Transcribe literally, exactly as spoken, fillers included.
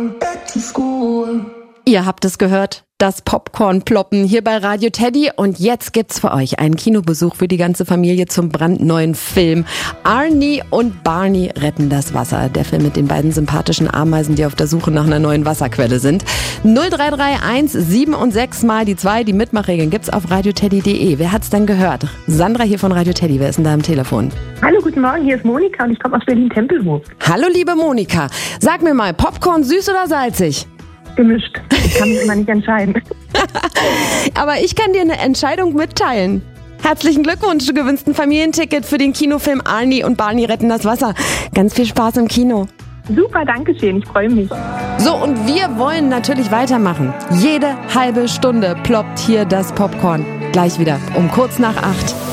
Ihr habt es gehört, das Popcorn ploppen hier bei Radio Teddy. Und jetzt gibt's für euch einen Kinobesuch für die ganze Familie zum brandneuen Film. Arnie und Barney retten das Wasser. Der Film mit den beiden sympathischen Ameisen, die auf der Suche nach einer neuen Wasserquelle sind. null drei drei eins sieben und sechs mal die zwei. Die Mitmachregeln gibt's auf radioteddy punkt de. Wer hat's denn gehört? Sandra hier von Radio Teddy. Wer ist denn da am Telefon? Hallo, guten Morgen. Hier ist Monika und ich komme aus Berlin-Tempelhof. Hallo, liebe Monika. Sag mir mal, Popcorn süß oder salzig? Gemischt. Ich kann mich immer nicht entscheiden. Aber ich kann dir eine Entscheidung mitteilen. Herzlichen Glückwunsch, du gewinnst ein Familienticket für den Kinofilm Arnie und Barney retten das Wasser. Ganz viel Spaß im Kino. Super, danke schön. Ich freue mich. So, und wir wollen natürlich weitermachen. Jede halbe Stunde ploppt hier das Popcorn. Gleich wieder um kurz nach acht.